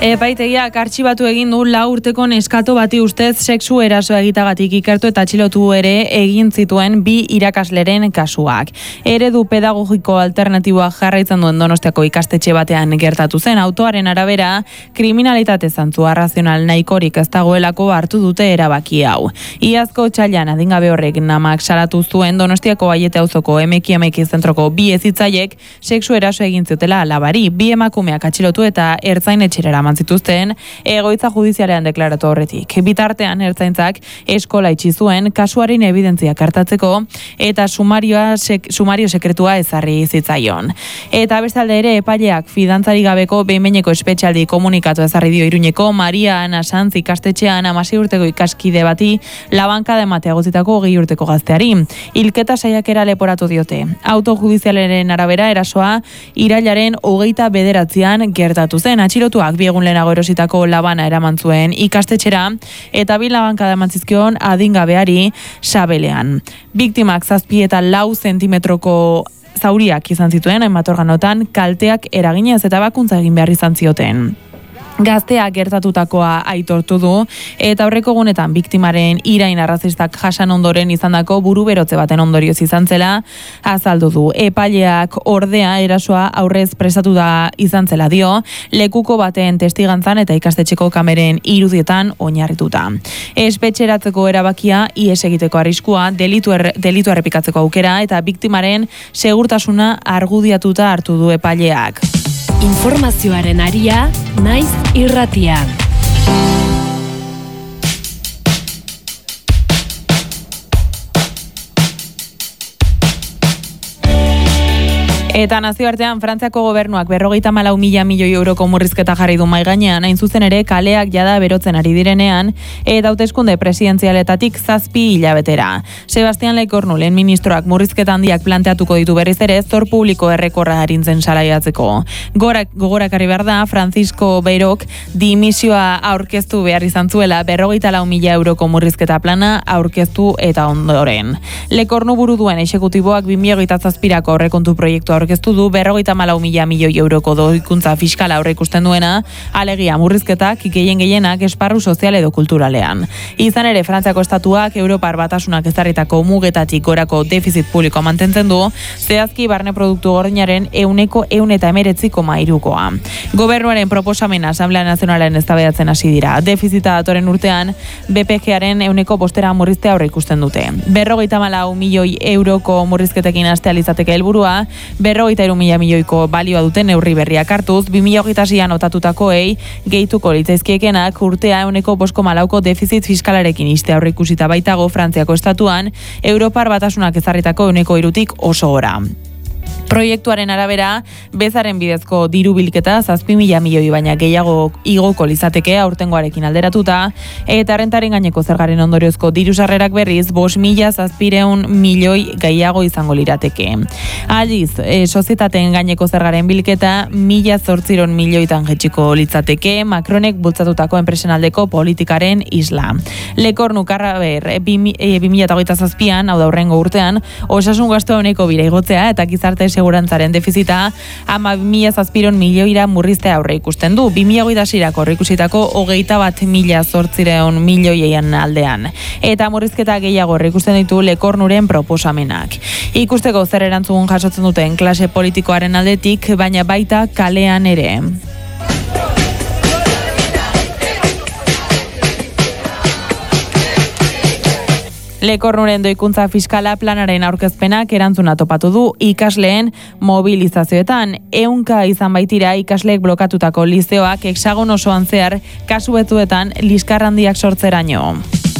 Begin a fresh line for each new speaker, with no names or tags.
Epaitegiak artxibatu egin du 4 urteko neskato bati ustez sexu eraso egitagatik ikertu eta atxilotu ere egin zituen 2 irakasleren kasuak. Eredu pedagogiko alternatiboa jarraitzen duen Donostiako ikastetxe batean gertatu zen. Autoaren arabera, kriminalitate zantzu arrazional nahikorik ez dagoelako hartu dute erabaki hau. Iazko otsailean adingabe horrek namak salatu zuen Donostiako Aiete auzoko emeki zentroko 2 hezitzaiek sexu eraso egin zutela alabari. 2 emakumeak atxilotu eta ertzain-etxera eraman zituzten egoitza judizialean deklaratu horretik. Bitartean ertzaintzak eskola itxi zuen kasuaren evidentziak hartatzeko eta sumario sekretua ezarri zitzaion. Eta bestalde ere epaileak fidantzari gabeko behin-behineko espetxealdi komunikatu ezarri dio Iruñeko Maria Ana Sanz ikastetxean 16 urteko ikaskide bati labankada ematea gozitako 20 urteko gazteari. Hilketa saiakera leporatu diote. Auto judizialaren arabera erasoa irailaren 29an gertatu zen. Atxilotuak bi egun lehenago erositako labana eraman zuen ikastetxera eta 2 labankada eman zizkion adingabeari sabelean. Biktimak 7 eta 4 zentimetroko zauriak izan zituen hainbat organotan kalteak eraginez eta bakuntza egin behar izan zioten. Gazteak gertatutakoa aitortu du eta aurreko egunetan biktimaren irain arrazistak jasan ondoren izandako buruberotze baten ondorioz izan zela azaldu du. Epaileak ordea erasoa aurrez prestatuta izan zela dio, lekuko baten testigantzan eta ikastetxeko kameren irudietan oinarrituta. Espetxeratzeko erabakia ihes egiteko arriskua, delitu errepikatzeko aukera eta biktimaren segurtasuna argudiatuta hartu du epaileak.
Informazioaren aria, naiz irratia.
Eta nazioartean Frantziako gobernuak 54.000 milioi euroko murrizketa jarri du mahai gainean, hain zuzen ere kaleak jada berotzen ari direnean eta hauteskunde presidentzialetatik 7 hilabetera. Sebastian Lecornu lehen ministroak murrizketa handiak planteatuko ditu berriz ere zor publiko errekorra arintzen salaiatzeko. Gogorakarri behar da, Francisco Beirok dimisioa aurkeztu behar izan zuela 54.000 euroko murrizketa plana aurkeztu eta ondoren. Lecornu buru duen exekutiboak 2027ko aurrekontu proiektua aurkeztu du 54.000 milioi euroko doikuntza fiskala aurreikusten duena, alegia murrizketak gehienak esparru sozial edo kulturalean. Izan ere, Frantziako estatuak Europar Batasunak ezarritako mugetatik gorako defizit publikoa mantentzen du, zehazki barne produktu gordinaren 119,3%. Gobernuaren proposamena Asamblea Nazionalen eztabaidatzen hasi dira. Defizita datorren urtean BPG-aren 1% murriztea aurreikusten dute. 54 milioi euroko murrizketekin hastea litzateke helburua, 53.000 milioiko balioa duten neurri berriak hartuz, 2026an otatutakoei gehituko litzaizkiekenak urtea 5,4ko defizit fiskalarekin iste aurreikusita baitago Frantziako estatuan, Europar Batasunak ezarritako 1,3tik oso gora. Proiektuaren arabera, bezaren bidezko diru bilketa 7.000 milioi baina gehiago igoko lizateke aurtengoarekin alderatuta, eta rentaren gaineko zergaren ondoriozko diru sarrerak berriz 5.700 milioi gehiago izango lirateke. Aldiz, sozietateen gaineko zergaren bilketa 1.800 milioitan jetxiko litzateke Macronek bultzatutako enpresenaldeko politikaren isla. Lecornu karraber 2027an, hau da hurrengo urtean, osasun gastua 2 igotzea eta gizarte segurantzaren defizita 2.700 milioira murriztea aurre ikusten du. 2026ako aurreikusitako 21.800 milioien aldean. Eta murrizketa gehiago aurreikusten ditu Lecornuren proposamenak. Ikusteko zer erantzun jasotzen duten klase politikoaren aldetik, baina baita kalean ere. Lecornuren doikuntza fiskala planaren aurkezpenak erantzuna topatu du ikasleen mobilizazioetan. 100 izan baitira ikasleek blokatutako lizeoak hexagon osoan zehar kasu batzuetan liskar handiak sortzeraino.